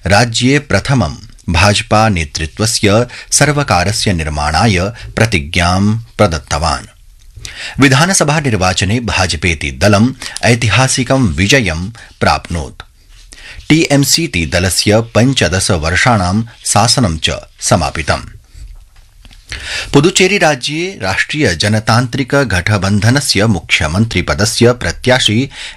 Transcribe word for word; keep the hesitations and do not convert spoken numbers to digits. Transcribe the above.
राज्ये प्रथमं भाजपा नेतृत्वस्य सर्वकारस्य निर्माणाय प्रतिज्ञां प्रदत्तवान्। विधानसभा निर्वाचने भाजपेति दलम् ऐतिहासिकं विजयं प्राप्नोत्। टीएमसीटी दलस्य पञ्चदश वर्षाणां शासनं च समापितम्। पुदुचेरी राज्ये राष्ट्रिय जनतान्त्रिक गठबन्धनस्य मुख्यमन्त्री पदस्य प्रत्याशी